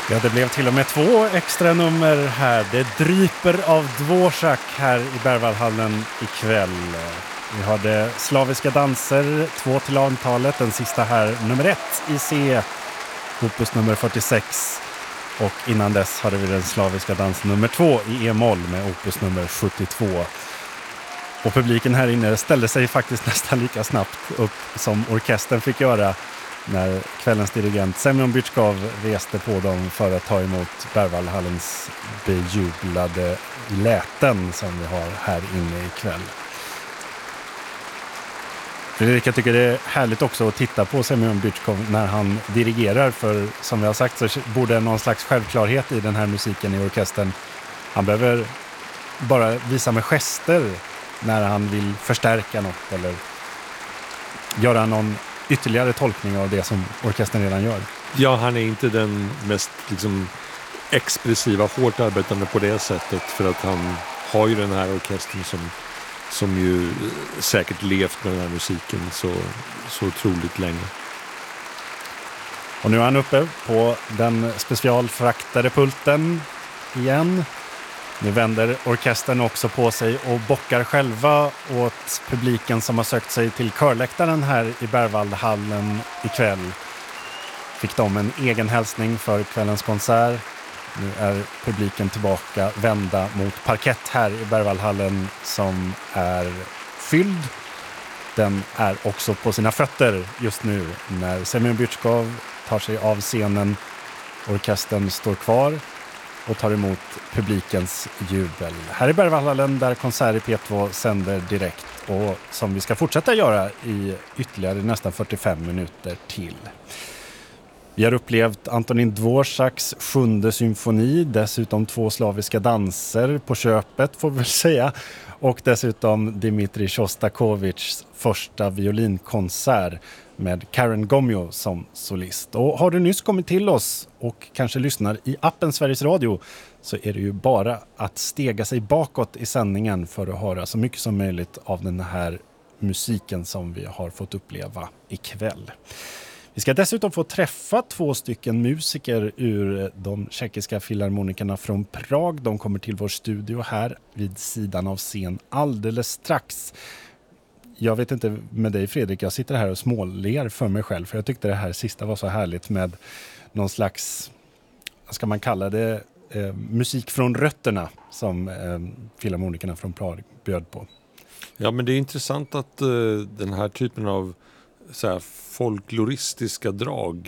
Ja, det blev till och med 2 extra nummer här. Det dryper av Dvorak här i Berwaldhallen ikväll. Vi hade slaviska danser, 2 till antalet. Den sista här, nummer 1 i C, opus nummer 46. Och innan dess hade vi den slaviska dans nummer 2 i E-moll med opus nummer 72. Och publiken här inne ställde sig faktiskt nästan lika snabbt upp som orkestern fick göra när kvällens dirigent Semyon Bychkov reste på dem för att ta emot Berwaldhallens bejublade läten som vi har här inne ikväll. Fredrika tycker det är härligt också att titta på Semyon Bychkov när han dirigerar, för som vi har sagt så borde någon slags självklarhet i den här musiken i orkestern. Han behöver bara visa med gester när han vill förstärka något eller göra någon ytterligare tolkning av det som orkestern redan gör. Ja, han är inte den mest expressiva, hårt arbetande på det sättet, för att han har ju den här orkestern som ju säkert levt med den här musiken så otroligt länge. Och nu är han uppe på den specialfraktade pulten igen. Nu vänder orkestern också på sig och bockar själva åt publiken som har sökt sig till körläktaren här i Berwaldhallen ikväll. Fick de en egen hälsning för kvällens konsert. Nu är publiken tillbaka vända mot parkett här i Berwaldhallen som är fylld. Den är också på sina fötter just nu när Semyon Bychkov tar sig av scenen. Orkestern står kvar och tar emot publikens jubel. Här i Berwaldhallen där Konsert i P2 sänder direkt och som vi ska fortsätta göra i ytterligare nästan 45 minuter till. Vi har upplevt Antonin Dvoraks 7:e symfoni, dessutom 2 slaviska danser på köpet får vi väl säga, och dessutom Dmitrij Sjostakovitjs första violinkonsert med Karen Gomyo som solist. Och har du nyss kommit till oss och kanske lyssnar i appen Sveriges Radio, så är det ju bara att stega sig bakåt i sändningen för att höra så mycket som möjligt av den här musiken som vi har fått uppleva ikväll. Vi ska dessutom få träffa 2 stycken musiker ur de tjeckiska filharmonikerna från Prag. De kommer till vår studio här vid sidan av scen alldeles strax. Jag vet inte med dig Fredrik, jag sitter här och småler för mig själv, för jag tyckte det här sista var så härligt med någon slags, vad ska man kalla det, musik från rötterna som filharmonikerna från Prag bjöd på. Ja, men det är intressant att den här typen av så här folkloristiska drag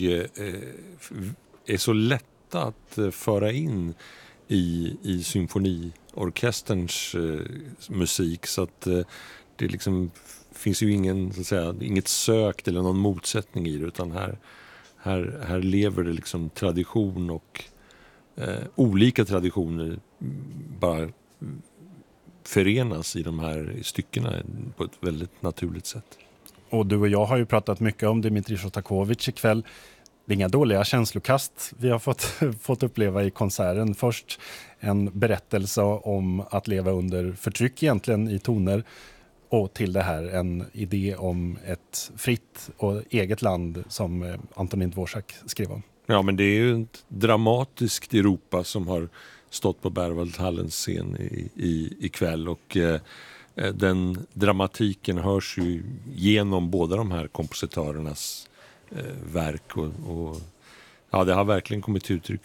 är så lätta att föra in i symfoniorkesterns musik, så att det liksom finns ju ingen, så att säga, inget sökt eller någon motsättning i det, utan här lever det liksom tradition och olika traditioner bara förenas i de här styckena på ett väldigt naturligt sätt. Och du och jag har ju pratat mycket om Dmitrij Sjostakovitj ikväll. Det är inga dåliga känslokast vi har fått uppleva i konserten. Först en berättelse om att leva under förtryck egentligen i toner, och till det här en idé om ett fritt och eget land som Antonin Dvorak skrev om. Ja, men det är ju ett dramatiskt Europa som har stått på Berwaldhallens scen ikväll, och den dramatiken hörs ju genom båda de här kompositörernas verk och ja, det har verkligen kommit till uttryck.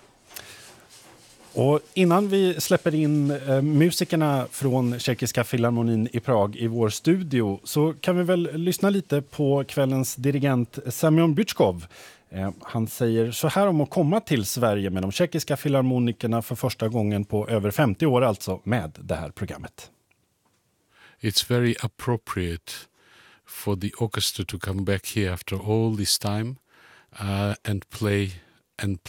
Och innan vi släpper in musikerna från Tjeckiska filharmonin i Prag i vår studio, så kan vi väl lyssna lite på kvällens dirigent Semyon Bychkov. Han säger så här om att komma till Sverige med de tjeckiska filharmonikerna för första gången på över 50 år, alltså med det här programmet. It's very appropriate for the orchestra to come back here after all this time and play